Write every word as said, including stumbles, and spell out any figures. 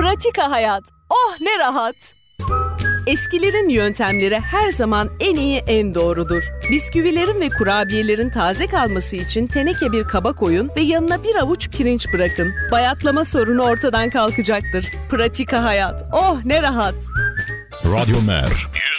Pratika hayat. Oh ne rahat. Eskilerin yöntemleri her zaman en iyi, en doğrudur. Bisküvilerin ve kurabiyelerin taze kalması için teneke bir kaba koyun ve yanına bir avuç pirinç bırakın. Bayatlama sorunu ortadan kalkacaktır. Pratika hayat. Oh ne rahat. Radyo Mer